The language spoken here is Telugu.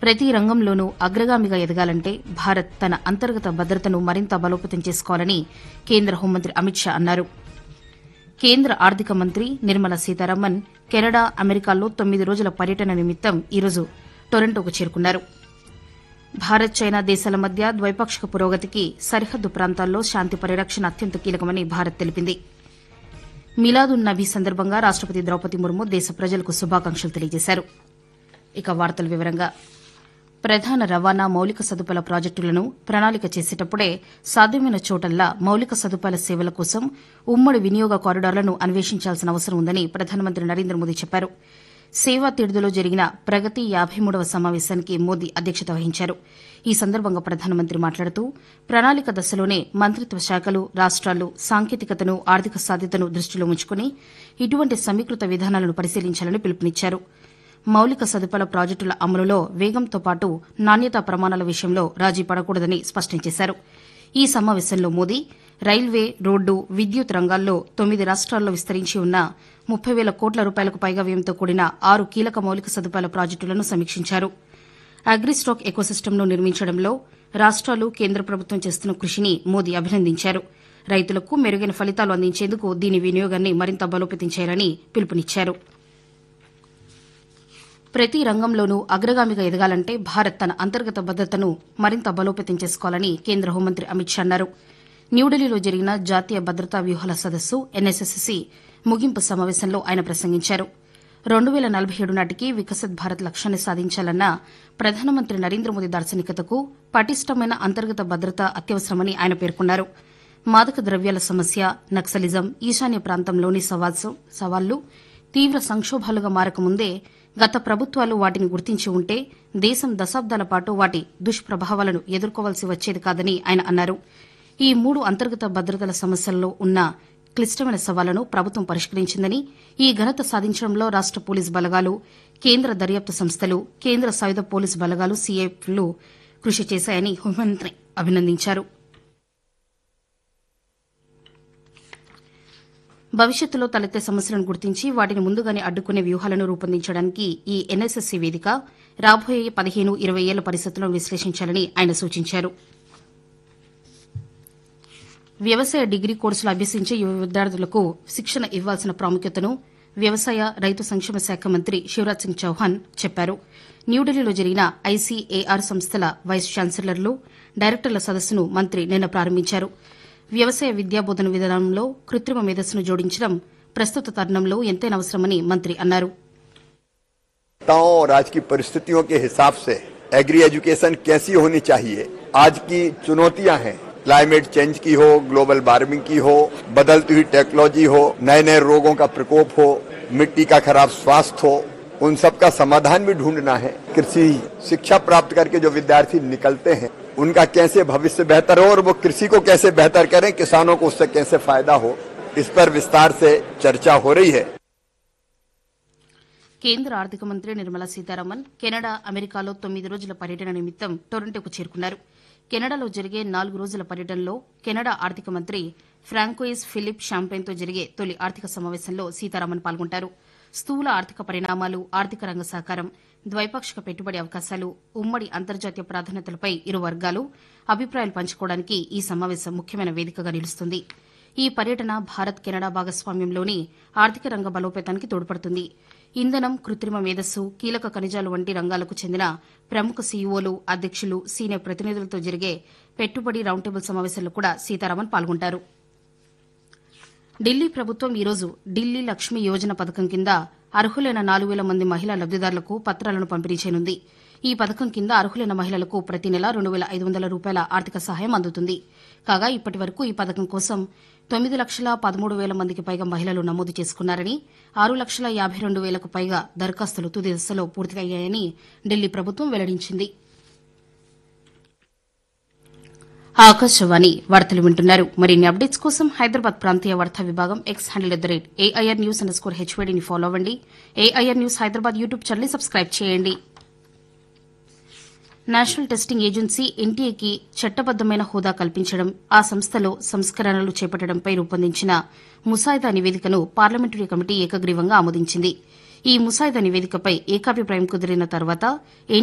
ప్రతి రంగంలోనూ అగ్రగామిగా ఎదగాలంటే భారత్ తన అంతర్గత భద్రతను మరింత బలోపేతం చేసుకోవాలని కేంద్ర హోంమంత్రి అమిత్ షా అన్నారు. కేంద్ర ఆర్థిక మంత్రి నిర్మలా సీతారామన్ కెనడా, అమెరికాల్లో 9 రోజుల పర్యటన నిమిత్తం ఈరోజు టొరంటోకు చేరుకున్నారు. భారత్, చైనా దేశాల మధ్య ద్వైపాక్షిక పురోగతికి సరిహద్దు ప్రాంతాల్లో శాంతి పరిరక్షణ అత్యంత కీలకమని భారత్ తెలిపింది. మిలాదున్ నబీ సందర్భంగా రాష్టపతి ద్రౌపది ముర్ము దేశ ప్రజలకు శుభాకాంక్షలు తెలియజేశారు. ఇక వార్తల వివరంగా ప్రధాన రవాణా మౌలిక సదుపాయాల ప్రాజెక్టులను ప్రణాళిక చేసేటప్పుడే సాధ్యమైన చోటల్లా మౌలిక సదుపాయాల సేవల కోసం ఉమ్మడి వినియోగ కారిడార్లను అన్వేషించాల్సిన అవసరం ఉందని ప్రధానమంత్రి నరేంద్ర మోదీ చెప్పారు. సేవా తీర్దులో జరిగిన ప్రగతి 53వ సమావేశానికి మోదీ అధ్యక్షత వహించారు. ఈ సందర్భంగా ప్రధానమంత్రి మాట్లాడుతూ ప్రణాళిక దశలోనే మంత్రిత్వ శాఖలు, రాష్ట్రాలు సాంకేతికతను, ఆర్థిక సాధ్యతను దృష్టిలో ఉంచుకుని ఇటువంటి సమీకృత విధానాలను పరిశీలించాలని పిలుపునిచ్చారు. మౌలిక సదుపాయాల ప్రాజెక్టుల అమలులో వేగంతో పాటు నాణ్యతా ప్రమాణాల విషయంలో రాజీ పడకూడదని స్పష్టం చేశారు. ఈ సమావేశంలో మోదీ రైల్వే, రోడ్డు, విద్యుత్ రంగాల్లో 9 రాష్ట్రాల్లో విస్తరించి ఉన్న 30,000 కోట్ల రూపాయలకు పైగా వ్యయంతో కూడిన 6 కీలక మౌలిక సదుపాయాల ప్రాజెక్టులను సమీక్షించారు. అగ్రిస్టాక్ ఎకోసిస్టమ్ను నిర్మించడంలో రాష్ట్రాలు, కేంద్ర ప్రభుత్వం చేస్తున్న కృషిని మోదీ అభినందించారు. రైతులకు మెరుగైన ఫలితాలు అందించేందుకు దీని వినియోగాన్ని మరింత బలోపేతం చేయాలని పిలుపునిచ్చారు. ప్రతి రంగంలోనూ అగ్రగామిగా ఎదగాలంటే భారత్ తన అంతర్గత భద్రతను మరింత బలోపేతం చేసుకోవాలని కేంద్ర హోంమంత్రి అమిత్ షా అన్నారు. న్యూఢిల్లీలో జరిగిన జాతీయ భద్రతా వ్యూహాల సదస్సు ఎన్ఎస్ఎస్సీ ముగింపు సమావేశంలో ఆయన ప్రసంగించారు. 2047 నాటికి వికసిత్ భారత్ లక్ష్యాన్ని సాధించాలన్న ప్రధానమంత్రి నరేంద్ర మోదీ దార్శనికతకు పటిష్టమైన అంతర్గత భద్రత అత్యవసరమని ఆయన పేర్కొన్నారు. మాదక ద్రవ్యాల సమస్య, నక్సలిజం, ఈశాన్య ప్రాంతంలోని సవాళ్లు తీవ్ర సంక్షోభాలుగా మారకముందే గత ప్రభుత్వాలు వాటిని గుర్తించి ఉంటే దేశం దశాబ్దాల పాటు వాటి దుష్ప్రభావాలను ఎదుర్కోవాల్సి వచ్చేది కాదని ఆయన అన్నారు. ఈ 3 అంతర్గత భద్రతల సమస్యల్లో ఉన్న క్లిష్టమైన సవాళ్లను ప్రభుత్వం పరిష్కరించిందని, ఈ ఘనత సాధించడంలో రాష్ట పోలీసు బలగాలు, కేంద్ర దర్యాప్తు సంస్థలు, కేంద్ర సాయుధ పోలీసు బలగాలు సీఏఎఫ్లు కృషి చేశాయని హోంమంత్రి అభినందించారు. భవిష్యత్తులో తలెత్తే సమస్యలను గుర్తించి వాటిని ముందుగానే అడ్డుకునే వ్యూహాలను రూపొందించడానికి ఈ ఎన్ఎస్ఎస్సీ వేదిక రాబోయే 15-20 ఏళ్ల పరిస్థితులను విశ్లేషించాలని ఆయన సూచించారు. వ్యవసాయ డిగ్రీ కోర్సులు అభ్యసించే యువ విద్యార్థులకు శిక్షణ ఇవ్వాల్సిన ప్రాముఖ్యతను వ్యవసాయ, రైతు సంక్షేమ శాఖ మంత్రి శివరాజ్ సింగ్ చౌహాన్ చెప్పారు. న్యూఢిల్లీలో జరిగిన ఐసీఏఆర్ సంస్థల వైస్ ఛాన్సలర్లు, డైరెక్టర్ల సదస్సును మంత్రి నిన్న ప్రారంభించారు. వ్యవసాయ విద్యాబోధన విధానంలో కృత్రిమ మేధస్సును జోడించడం ప్రస్తుత తరుణంలో ఎంతైనా అవసరమని మంత్రి అన్నారు. और आज की परिस्थितियों के हिसाब से एग्री एजुकेशन कैसी होनी चाहिए, आज की चुनौतियां हैं, क्लाइमेट चेंज की हो, ग्लोबल वार्मिंग की हो, बदलती हुई टेक्नोलॉजी हो, नए नए रोगों का प्रकोप हो, मिट्टी का खराब स्वास्थ्य हो, उन सब का समाधान भी ढूंढना है. कृषि शिक्षा प्राप्त करके जो विद्यार्थी निकलते हैं उनका कैसे भविष्य बेहतर हो और वो कृषि को कैसे बेहतर करें, किसानों को उससे कैसे फायदा हो, इस पर विस्तार से चर्चा हो रही है. కేంద్ర ఆర్థిక మంత్రి నిర్మలా సీతారామన్ కెనడా, అమెరికాలో 9 రోజుల పర్యటన నిమిత్తం టొరంటోకు చేరుకున్నారు. కెనడాలో జరిగే 4 రోజుల పర్యటనలో కెనడా ఆర్థిక మంత్రి ఫ్రాంకోయిస్ ఫిలిప్ షాంపెన్తో జరిగే తొలి ఆర్థిక సమావేశంలో సీతారామన్ పాల్గొంటారు. స్థూల ఆర్థిక పరిణామాలు, ఆర్థిక రంగ సహకారం, ద్వైపాక్షిక పెట్టుబడి అవకాశాలు, ఉమ్మడి అంతర్జాతీయ ప్రాధాన్యతలపై ఇరు వర్గాలు అభిప్రాయాలు పంచుకోవడానికి ఈ సమావేశం ముఖ్యమైన వేదికగా నిలుస్తుంది. ఈ పర్యటన భారత్, కెనడా భాగస్వామ్యంలోని ఆర్థిక రంగ బలోపేతానికి తోడ్పడుతుంది. ఇంధనం, కృత్రిమ మేధస్సు, కీలక ఖనిజాలు వంటి రంగాలకు చెందిన ప్రముఖ సీఈఓలు, అధ్యక్షులు, సీనియర్ ప్రతినిధులతో జరిగే పెట్టుబడి రౌండ్ టేబుల్ సమావేశంలో కూడా సీతారామన్ పాల్గొంటారు. ఢిల్లీ ప్రభుత్వం ఈరోజు ఢిల్లీ లక్ష్మీ యోజన పథకం కింద అర్హులైన 4,000 మంది మహిళా లబ్దిదారులకు పత్రాలను పంపిణీ చేయనుంది. ఈ పథకం కింద అర్హులైన మహిళలకు ప్రతి నెల 2,500 రూపాయల ఆర్థిక సహాయం అందుతుంది. కాగా ఇప్పటి వరకు ఈ పథకం కోసం 9,13,000 మందికి పైగా మహిళలు నమోదు చేసుకున్నారని, 6,52,000కు పైగా దరఖాస్తులు తుది దశలో పూర్తయ్యాయని ఢిల్లీ ప్రభుత్వం వెల్లడించింది. ఆకాశవాణి వార్తలు వింటున్నారు. మరిన్ని అప్డేట్స్ కోసం హైదరాబాద్ ప్రాంతీయ వార్తా విభాగం ఎక్స్ హ్యాండిల్ @AIRnews_HYDని ఫాలో అవ్వండి. AIR న్యూస్ హైదరాబాద్ యూట్యూబ్ ఛానల్ని సబ్స్క్రైబ్ చేయండి. నేషనల్ టెస్టింగ్ ఏజెన్సీ ఎన్టీఏకి చట్టబద్దమైన హోదా కల్పించడం, ఆ సంస్థలో సంస్కరణలు చేపట్టడంపై రూపొందించిన ముసాయిదా నివేదికను పార్లమెంటరీ కమిటీ ఏకగ్రీవంగా ఆమోదించింది. ఈ ముసాయిదా నివేదికపై ఏకాభిప్రాయం కుదిరిన తర్వాత